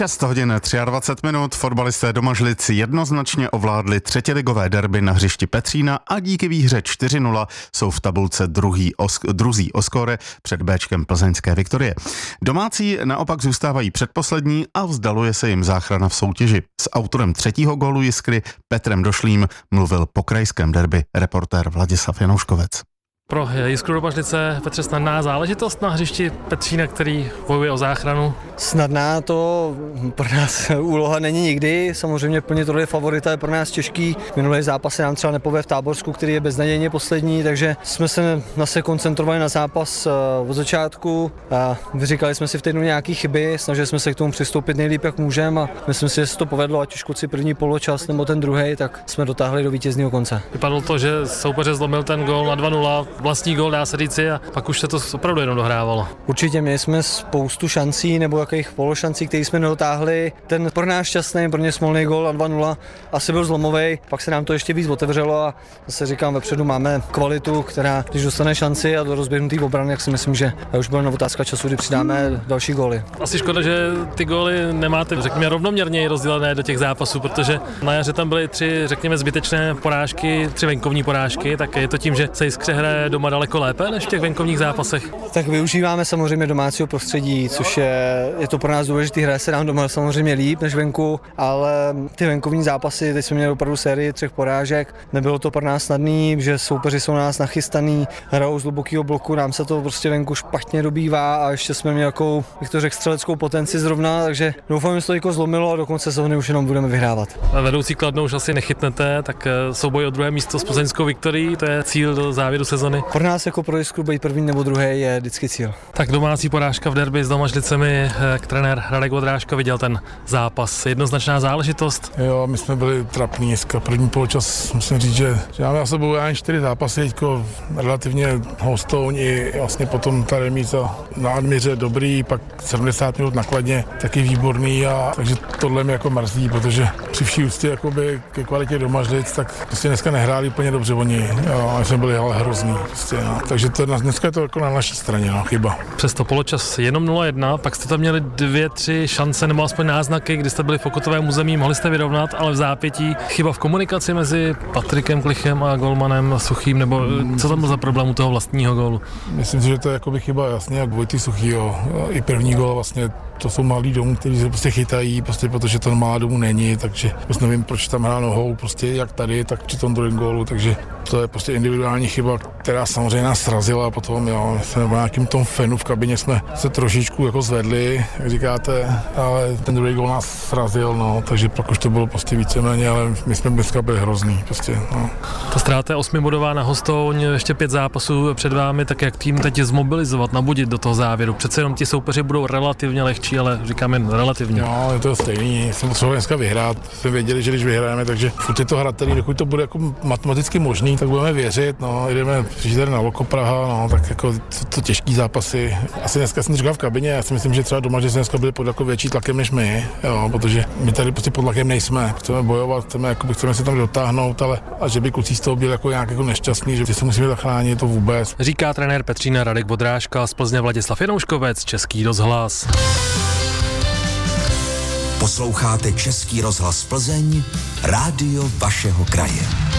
6 hodin 23 minut fotbalisté Domažlic jednoznačně ovládli třetiligové derby na hřišti Petřína a díky výhře 4-0 jsou v tabulce druzí o skóre před Béčkem plzeňské Viktorie. Domácí naopak zůstávají předposlední a vzdaluje se jim záchrana v soutěži. S autorem třetího gólu Jiskry Petrem Došlým mluvil po krajském derby reportér Vladislav Janouškovec. Pro Jiskru Domažlice, Petře, snadná záležitost na hřišti Petřína, který bojuje o záchranu? Snadná to pro nás úloha není nikdy, samozřejmě plnit roli favorita je pro nás těžký. Minulý zápas se nám třeba nepovede v Táborsku, který je beznadějně poslední, takže jsme se koncentrovali na zápas od začátku a vyříkali jsme si v týdnu nějaké chyby, snažili jsme se k tomu přistoupit nejlíp, jak můžeme a myslím si, že se to povedlo, ať už kluci první poločas nebo ten druhý, tak jsme dotáhli do vítězného konce. Vypadalo to, že soupeře zlomil ten gól na 2-0, vlastní gól dá se říci, a pak už se to opravdu jenom dohrávalo. Určitě měli jsme spoustu šancí nebo jakých pološancí, které jsme nedotáhli. Ten pro nás šťastný, pro ně smolný gól na 2-0 asi byl zlomovej, pak se nám to ještě víc otevřelo a zase říkám, vepředu máme kvalitu, která když dostane šanci a do rozběhnutý obrany, jak si myslím, že už byla otázka času, kdy přidáme další góly. Asi škoda, že ty góly nemáte, řekněme, rovnoměrně rozdělené do těch zápasů, protože na jaře tam byly 3, řekněme, zbytečné porážky, 3 venkovní porážky, tak je to tím, že se Jiskře hraje doma daleko lépe než v těch venkovních zápasech. Tak využíváme samozřejmě domácího prostředí, což je to pro nás důležité, hraje se nám doma samozřejmě líp než venku, ale ty venkovní zápasy, teď jsme měli opravdu sérii 3 porážek, nebylo to pro nás snadný, že soupeři jsou na nás nachystaný, hrajou z hlubokého bloku, nám se to prostě venku špatně dobývá a ještě jsme měli jakou, jak to řekl, střeleckou potenci zrovna, takže doufám, že se to jako zlomilo a do konce sezóny už jenom budeme vyhrávat. Vedoucí Kladno už asi nechytnete, tak souboj o druhé místo s plzeňskou Viktorií, to je cíl do závěru sezony. Pro nás jako pro Jiskru být první nebo druhý je vždycky cíl. Tak domácí porážka v derby s Domažlicemi, trenér Radek Vodrážka viděl ten zápas. Jednoznačná záležitost. Jo, my jsme byli trapní dneska. První poločas musím říct, že máme za sebou jen 4 zápasy, teďko relativně hostouň i vlastně potom ta remíza na Admiře dobrý, pak 70 minut na Kladně taky výborný a takže tohle mě jako mrzí, protože při vší úctě jakoby ke kvalitě Domažlic, tak prostě dneska nehráli úplně dobře oni. Jo, jsme byli ale hrozný. Prostě, no. Takže dneska je to jako na naší straně, no, chyba. Přesto poločas jenom 0-1, pak jste tam měli 2-3 šance nebo aspoň náznaky, kdy jste byli v pokutovém území, mohli jste vyrovnat, ale v zápětí chyba v komunikaci mezi Patrikem Klichem a golmanem Suchým, nebo co tam byl za problém u toho vlastního gólu? Myslím si, že to je jakoby chyba jasně, jak Vojty Suchýho. I první gól vlastně to jsou malý domů, kteří se prostě chytají, prostě protože ten malá domů není, takže prostě nevím, proč tam hrál nohou, prostě jak tady, tak při tom druhém gólu, takže to je prostě individuální chyba, která samozřejmě nás srazila potom, jo, nebo nějakým tom fenu v kabině jsme se trošičku jako zvedli, jak říkáte, ale ten druhý gól nás srazil, no, takže pak už to bylo prostě víceméně, ale my jsme dneska byli hrozný, prostě, no. Ta ztráta 8bodová na Hostouň, ještě 5 zápasů před vámi, tak jak tým teď zmobilizovat, nabudit do toho závěru, přece jenom ti soupeři budou relativně lehčí, ale říkám jen relativně. No, je to stejný, jsem potřeboval dneska vyhrát, jsme věděli, že když vyhrajeme, takže furt je to hratelný, dokud to bude jako matematicky možný, tak budeme věřit, no, jdeme příště na Loko Praha, no, tak jako to těžký zápasy. Asi dneska jsem říkal v kabině, já si myslím, že třeba doma, že jsme dneska byli pod jako větší tlakem než my, jo, protože my tady prostě pod tlakem nejsme, chceme bojovat, chceme se tam dotáhnout, ale a že by kluci z toho byli jako nějak jako nešťastný, že se musíme zachránit, to vůbec. Říká trenér Petřína Radek Vodrážka, z Plzně Vladislav Janouškovec, Český rozhlas. Posloucháte Český rozhlas Plzeň, rádio vašeho kraje.